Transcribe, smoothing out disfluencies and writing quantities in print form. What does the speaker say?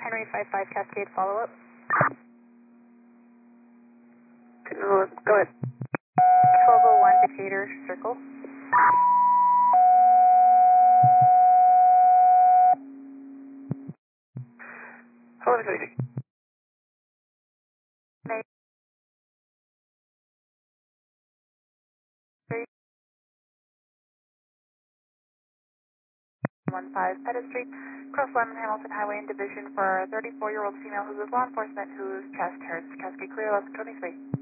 Henry 55 Cascade follow-up. Go ahead. 1201 Decatur Circle. How long is it? May 315 Pettit Street, cross Lemon Hamilton Highway in Division for a 34-year-old female who's with law enforcement whose chest hurts. Cascade clear, 1123.